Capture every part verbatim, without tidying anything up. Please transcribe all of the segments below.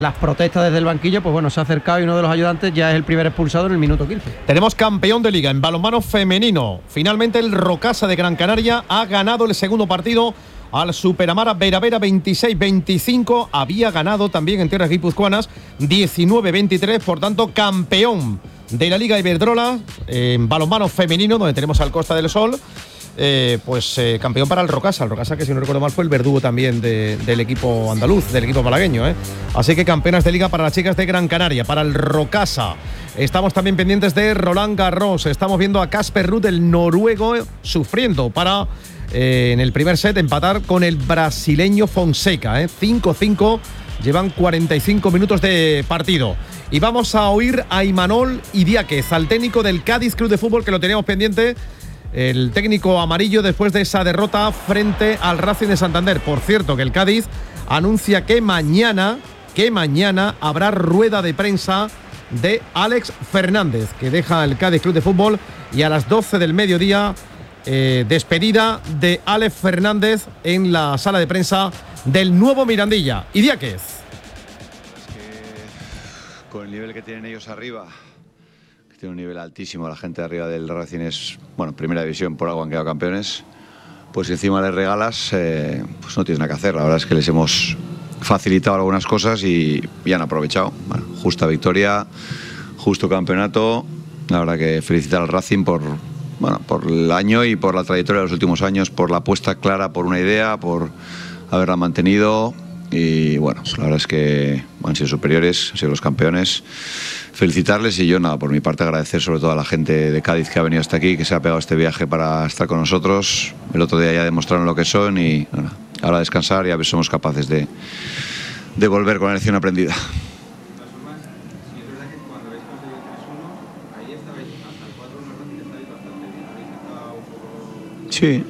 las protestas desde el banquillo, pues bueno, se ha acercado y uno de los ayudantes ya es el primer expulsado en el minuto quince. Tenemos campeón de liga en balonmano femenino. Finalmente el Rocasa de Gran Canaria ha ganado el segundo partido al Superamara Bera-Bera veintiséis veinticinco. Había ganado también en tierras guipuzcoanas diecinueve veintitrés, por tanto campeón de la Liga Iberdrola eh, en balonmano femenino, donde tenemos al Costa del Sol. Eh, pues eh, campeón para el Rocasa, el Rocasa que si no recuerdo mal fue el verdugo también de, del equipo andaluz, del equipo malagueño, ¿eh? Así que campeonas de liga para las chicas de Gran Canaria, para el Rocasa. Estamos también pendientes de Roland Garros, estamos viendo a Casper Ruud, el noruego, eh, sufriendo para eh, en el primer set empatar con el brasileño Fonseca, ¿eh? cinco cinco, llevan cuarenta y cinco minutos de partido. Y vamos a oír a Imanol Idiáquez, al técnico del Cádiz Club de Fútbol, que lo teníamos pendiente. El técnico amarillo después de esa derrota frente al Racing de Santander. Por cierto, que el Cádiz anuncia que mañana, que mañana habrá rueda de prensa de Alex Fernández, que deja el Cádiz Club de Fútbol, y a las doce del mediodía eh, despedida de Alex Fernández en la sala de prensa del nuevo Mirandilla. Idiáquez. Es que con el nivel que tienen ellos arriba, tiene un nivel altísimo, la gente de arriba del Racing es, bueno, primera división, por algo han quedado campeones, pues encima les regalas, eh, pues no tienes nada que hacer. La verdad es que les hemos facilitado algunas cosas y, y han aprovechado. Bueno, justa victoria, justo campeonato. La verdad que felicitar al Racing por, bueno, por el año y por la trayectoria de los últimos años, por la apuesta clara, por una idea, por haberla mantenido. Y bueno, la verdad es que han sido superiores, han sido los campeones. Felicitarles y yo nada, por mi parte agradecer sobre todo a la gente de Cádiz que ha venido hasta aquí, que se ha pegado este viaje para estar con nosotros. El otro día ya demostraron lo que son y bueno, ahora descansar y a ver si somos capaces de, de volver con la lección aprendida. Sí.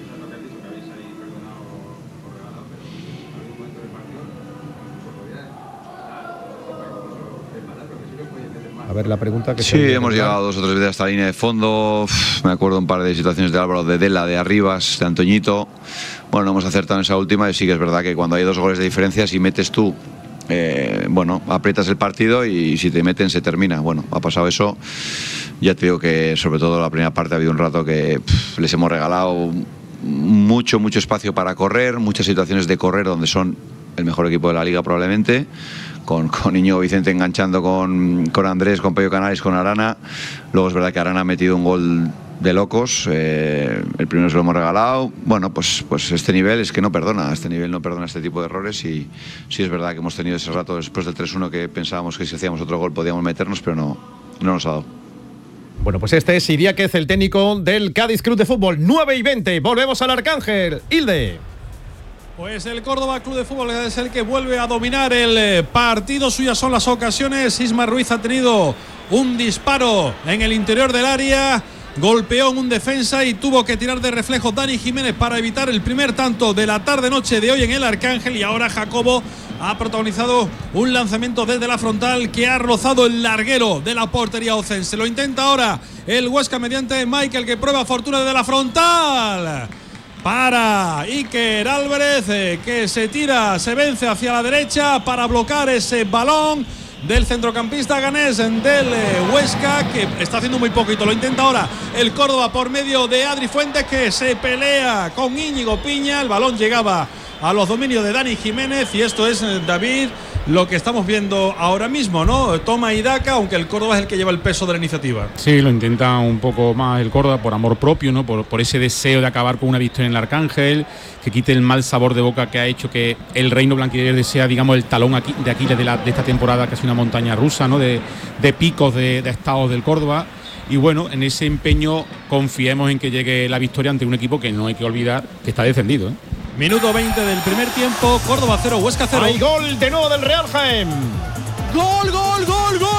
A ver, la pregunta que... Sí, hemos llegado dos o tres veces hasta la línea de fondo. Uf, me acuerdo un par de situaciones de Álvaro, de Dela, de Arribas, de Antoñito. Bueno, no hemos acertado en esa última y sí que es verdad que cuando hay dos goles de diferencia, si metes tú, eh, bueno, aprietas el partido y si te meten se termina. Bueno, ha pasado eso. Ya te digo que sobre todo la primera parte ha habido un rato que pff, les hemos regalado mucho, mucho espacio para correr, muchas situaciones de correr donde son el mejor equipo de la liga probablemente. Con, con Íñigo Vicente enganchando con, con Andrés, con Pello Canales, con Arana. Luego es verdad que Arana ha metido un gol de locos, eh, el primero se lo hemos regalado. Bueno, pues, pues este nivel es que no perdona, este nivel no perdona este tipo de errores y sí es verdad que hemos tenido ese rato después del tres uno que pensábamos que si hacíamos otro gol podíamos meternos, pero no, no nos ha dado. Bueno, pues este es Idiáquez, el técnico del Cádiz Club de Fútbol. nueve y veinte, volvemos al Arcángel. Hilde. Pues el Córdoba Club de Fútbol es el que vuelve a dominar el partido. Suyas son las ocasiones. Isma Ruiz ha tenido un disparo en el interior del área. Golpeó en un defensa y tuvo que tirar de reflejo Dani Jiménez para evitar el primer tanto de la tarde-noche de hoy en el Arcángel. Y ahora Jacobo ha protagonizado un lanzamiento desde la frontal que ha rozado el larguero de la portería ocense. Lo intenta ahora el Huesca mediante Michael, que prueba fortuna desde la frontal. Para Iker Álvarez, eh, que se tira, se vence hacia la derecha para bloquear ese balón del centrocampista ganés del eh, Huesca, que está haciendo muy poquito. Lo intenta ahora el Córdoba por medio de Adri Fuentes, que se pelea con Íñigo Piña. El balón llegaba a los dominios de Dani Jiménez y esto es, eh, David, lo que estamos viendo ahora mismo, ¿no? Toma y daca, aunque el Córdoba es el que lleva el peso de la iniciativa. Sí, lo intenta un poco más el Córdoba por amor propio, ¿no? Por, por ese deseo de acabar con una victoria en el Arcángel, que quite el mal sabor de boca que ha hecho que el reino blanquiverde sea, digamos, el talón aquí, de Aquiles de, la, de esta temporada, que es una montaña rusa, ¿no? De, de picos de, de estados del Córdoba. Y bueno, en ese empeño confiemos en que llegue la victoria ante un equipo que no hay que olvidar que está descendido, ¿eh? Minuto veinte del primer tiempo, Córdoba cero, Huesca cero. Hay gol de nuevo del Real Jaén. Gol, gol, gol, gol.